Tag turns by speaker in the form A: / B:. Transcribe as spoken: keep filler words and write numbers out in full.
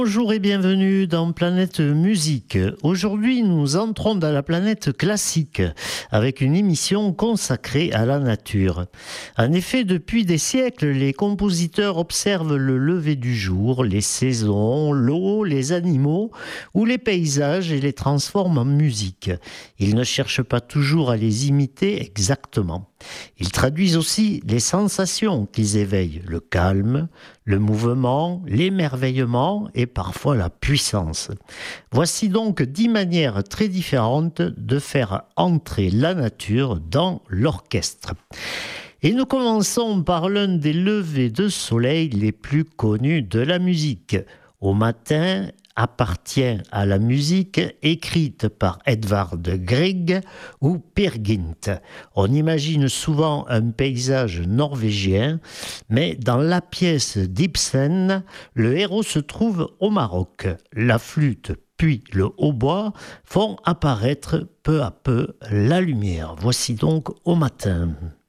A: Bonjour et bienvenue dans Planète Musique. Aujourd'hui, nous entrons dans la planète classique avec une émission consacrée à la nature. En effet, depuis des siècles, les compositeurs observent le lever du jour, les saisons, l'eau, les animaux ou les paysages et les transforment en musique. Ils ne cherchent pas toujours à les imiter exactement. Ils traduisent aussi les sensations qu'ils éveillent, le calme, le mouvement, l'émerveillement et parfois la puissance. Voici donc dix manières très différentes de faire entrer la nature dans l'orchestre. Et nous commençons par l'un des levers de soleil les plus connus de la musique. Au matin appartient à la musique écrite par Edvard Grieg ou Peer Gynt. On imagine souvent un paysage norvégien, mais dans la pièce d'Ibsen, le héros se trouve au Maroc. La flûte puis le hautbois font apparaître peu à peu la lumière. Voici donc Au matin.